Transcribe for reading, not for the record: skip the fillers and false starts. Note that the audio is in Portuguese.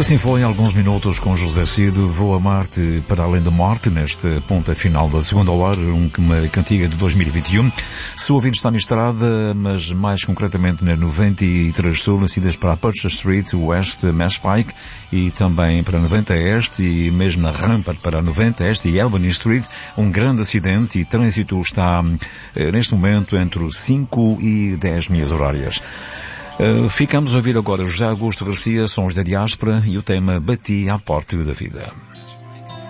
Assim foi, alguns minutos com José Cid. Vou amar-te para além da morte, nesta ponta final da segunda hora, uma cantiga de 2021. Se o ouvinte está na estrada, mas mais concretamente na 93 Sul, nascidas para a Purchase Street, West, Mass Pike, e também para a 90 Este, e mesmo na Rampart para a 90 Este e Albany Street, um grande acidente e trânsito está neste momento entre 5 e 10 milhas horárias. Ficamos a ouvir agora José Augusto Garcia, Sons da Diáspora, e o tema Bati à Porta da Vida.